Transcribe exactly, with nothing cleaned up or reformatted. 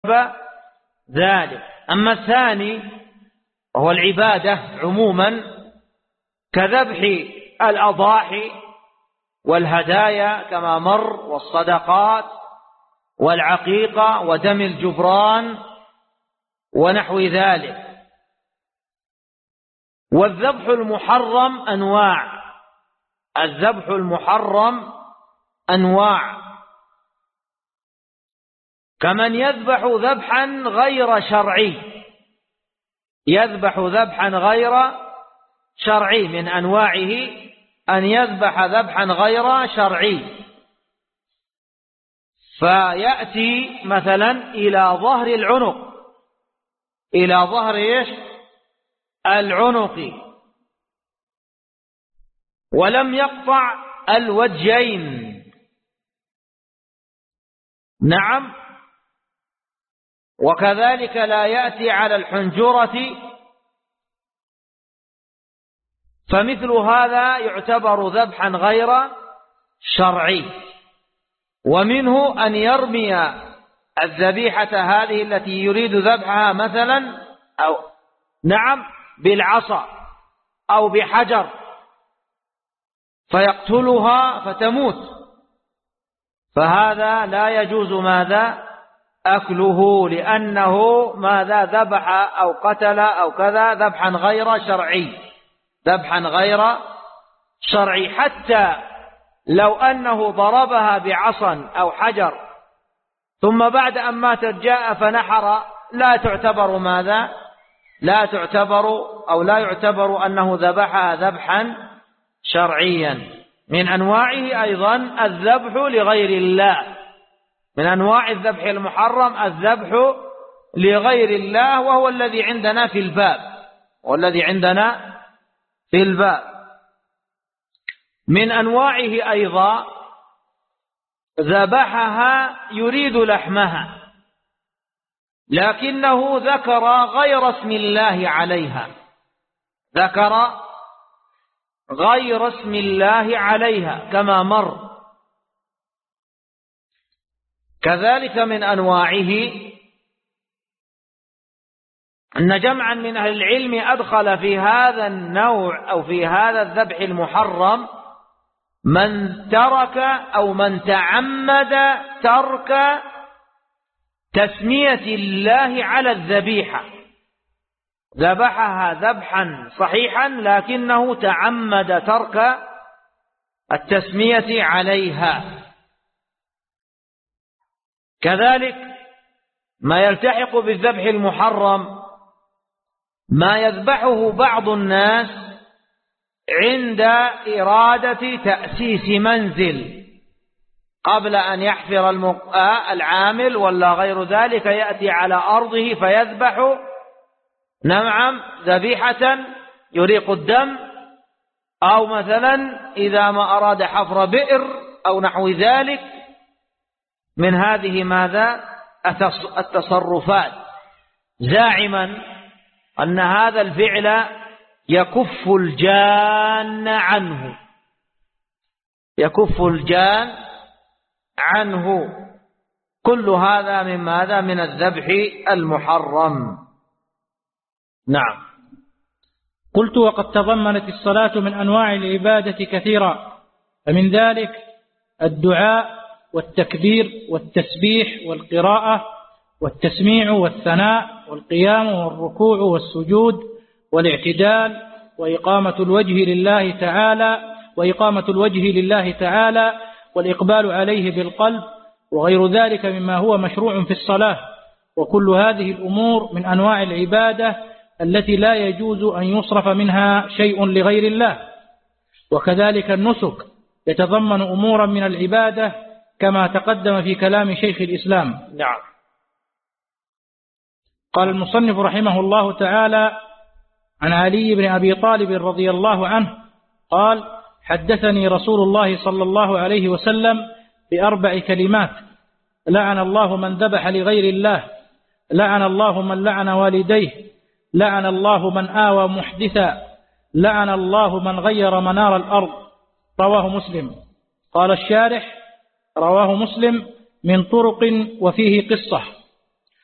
ذلك. أما الثاني وهو العبادة عموما كذبح الأضاحي والهدايا كما مر، والصدقات والعقيقة ودم الجبران ونحو ذلك. والذبح المحرم أنواع، الذبح المحرم أنواع، كمن يذبح ذبحا غير شرعي، يذبح ذبحا غير شرعي، من أنواعه أن يذبح ذبحا غير شرعي، فيأتي مثلا إلى ظهر العنق، إلى ظهر إيش العنق، ولم يقطع الوجهين، نعم، وكذلك لا يأتي على الحنجرة، فمثل هذا يعتبر ذبحا غير شرعي. ومنه أن يرمي الذبيحة هذه التي يريد ذبحها مثلا أو نعم بالعصا أو بحجر فيقتلها فتموت، فهذا لا يجوز ماذا أكله، لأنه ماذا ذبح أو قتل أو كذا ذبحا غير شرعي، ذبحا غير شرعي. حتى لو أنه ضربها بعصا أو حجر ثم بعد أن ماتت جاء فنحر، لا تعتبر ماذا لا تعتبر أو لا يعتبر أنه ذبحها ذبحا شرعيا. من أنواعه أيضا الذبح لغير الله، من أنواع الذبح المحرم الذبح لغير الله، وهو الذي عندنا في الباب، والذي عندنا في الباب. من أنواعه أيضا ذبحها يريد لحمها لكنه ذكر غير اسم الله عليها، ذكر غير اسم الله عليها كما مر. كذلك من أنواعه أن جمعا من أهل العلم أدخل في هذا النوع أو في هذا الذبح المحرم من ترك أو من تعمد ترك تسمية الله على الذبيحة، ذبحها ذبحا صحيحا لكنه تعمد ترك التسمية عليها. كذلك ما يلتحق بالذبح المحرم ما يذبحه بعض الناس عند إرادة تأسيس منزل، قبل أن يحفر العامل ولا غير ذلك يأتي على أرضه فيذبح نعم ذبيحة يريق الدم، أو مثلا إذا ما أراد حفر بئر أو نحو ذلك من هذه ماذا التصرفات، زاعما أن هذا الفعل يكف الجان عنه، يكف الجان عنه. كل هذا من ماذا من الذبح المحرم. نعم. قلت وقد تضمنت الصلاة من أنواع العبادة كثيرا، فمن ذلك الدعاء والتكبير والتسبيح والقراءة والتسميع والثناء والقيام والركوع والسجود والاعتدال وإقامة الوجه لله تعالى وإقامة الوجه لله تعالى والإقبال عليه بالقلب وغير ذلك مما هو مشروع في الصلاة. وكل هذه الأمور من أنواع العبادة التي لا يجوز أن يصرف منها شيء لغير الله. وكذلك النسك يتضمن أمورا من العبادة كما تقدم في كلام شيخ الإسلام. نعم. قال المصنف رحمه الله تعالى عن علي بن أبي طالب رضي الله عنه قال: حدثني رسول الله صلى الله عليه وسلم بأربع كلمات: لعن الله من ذبح لغير الله، لعن الله من لعن والديه، لعن الله من آوى محدثا، لعن الله من غير منار الأرض. رواه مسلم. قال الشارح: رواه مسلم من طرق وفيه قصة.